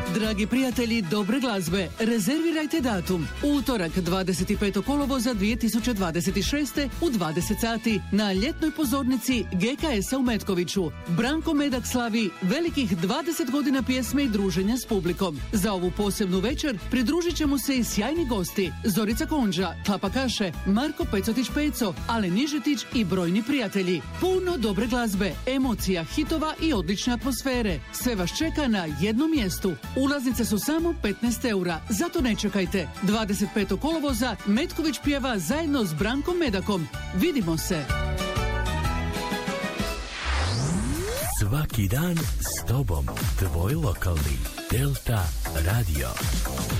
Dragi prijatelji dobre glazbe, rezervirajte datum. Utorak 25. kolovoza 2026. u 20 sati na ljetnoj pozornici GKS-a u Metkoviću. Branko Medak slavi velikih 20 godina pjesme i druženja s publikom. Za ovu posebnu večer pridružit će mu se i sjajni gosti Zorica Konđa, Klapa Kaše, Marko Pecotić-Peco, Alen Nižetić i brojni prijatelji. Puno dobre glazbe, emocija, hitova i odlične atmosfere. Sve vas čeka na jednom mjestu. Ulaznice su samo 15 eura, zato ne čekajte. 25. kolovoza Metković pjeva zajedno s Brankom Medakom. Vidimo se! Svaki dan s tobom, tvoj lokalni Delta Radio.